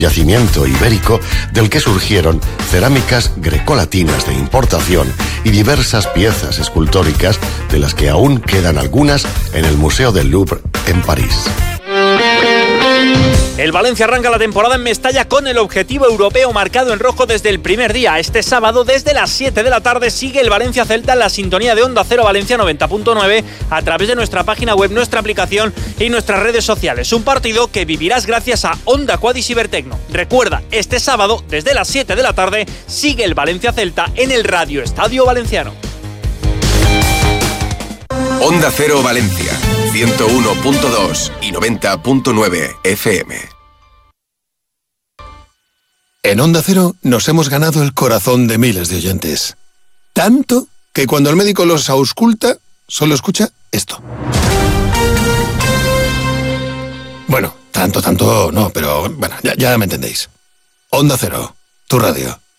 yacimiento ibérico del que surgieron cerámicas grecolatinas de importación y diversas piezas escultóricas de las que aún quedan algunas en el Museo del Louvre en París. El Valencia arranca la temporada en Mestalla con el objetivo europeo marcado en rojo desde el primer día. Este sábado, desde las 7 de la tarde, sigue el Valencia Celta en la sintonía de Onda Cero Valencia 90.9 a través de nuestra página web, nuestra aplicación y nuestras redes sociales. Un partido que vivirás gracias a Onda Quad y Cibertecno. Recuerda, este sábado, desde las 7 de la tarde, sigue el Valencia Celta en el Radio Estadio Valenciano. Onda Cero Valencia, 101.2 y 90.9 FM. En Onda Cero nos hemos ganado el corazón de miles de oyentes. Tanto que cuando el médico los ausculta, solo escucha esto. Bueno, tanto no, pero bueno, ya me entendéis. Onda Cero, tu radio.